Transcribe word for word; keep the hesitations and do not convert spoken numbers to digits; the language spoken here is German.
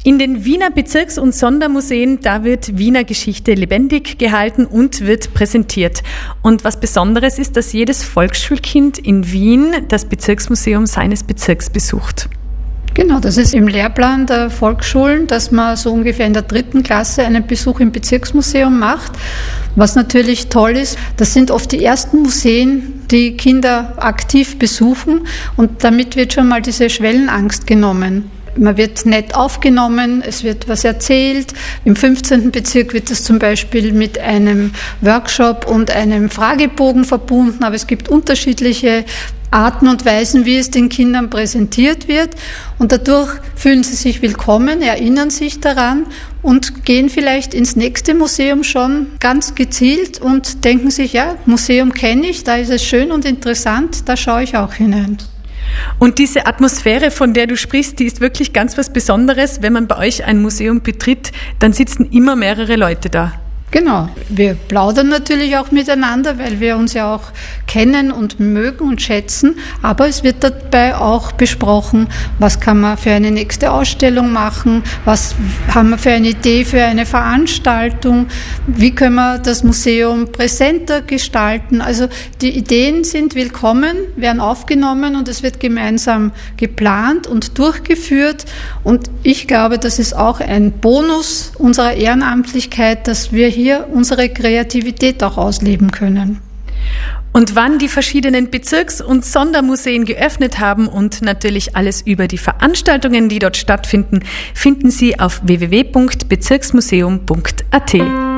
In den Wiener Bezirks- und Sondermuseen, da wird Wiener Geschichte lebendig gehalten und wird präsentiert. Und was Besonderes ist, dass jedes Volksschulkind in Wien das Bezirksmuseum seines Bezirks besucht. Genau, das ist im Lehrplan der Volksschulen, dass man so ungefähr in der dritten Klasse einen Besuch im Bezirksmuseum macht. Was natürlich toll ist, das sind oft die ersten Museen, die Kinder aktiv besuchen, und damit wird schon mal diese Schwellenangst genommen. Man wird nett aufgenommen, es wird was erzählt. Im fünfzehnten Bezirk wird das zum Beispiel mit einem Workshop und einem Fragebogen verbunden, aber es gibt unterschiedliche Arten und Weisen, wie es den Kindern präsentiert wird, und dadurch fühlen sie sich willkommen, erinnern sich daran und gehen vielleicht ins nächste Museum schon ganz gezielt und denken sich, ja, Museum kenne ich, da ist es schön und interessant, da schaue ich auch hinein. Und diese Atmosphäre, von der du sprichst, die ist wirklich ganz was Besonderes. Wenn man bei euch ein Museum betritt, dann sitzen immer mehrere Leute da. Genau, wir plaudern natürlich auch miteinander, weil wir uns ja auch kennen und mögen und schätzen, aber es wird dabei auch besprochen, was kann man für eine nächste Ausstellung machen, was haben wir für eine Idee für eine Veranstaltung, wie können wir das Museum präsenter gestalten. Also die Ideen sind willkommen, werden aufgenommen und es wird gemeinsam geplant und durchgeführt, und ich glaube, das ist auch ein Bonus unserer Ehrenamtlichkeit, dass wir hier hier unsere Kreativität auch ausleben können. Und wann die verschiedenen Bezirks- und Sondermuseen geöffnet haben und natürlich alles über die Veranstaltungen, die dort stattfinden, finden Sie auf w w w punkt bezirksmuseum punkt a t.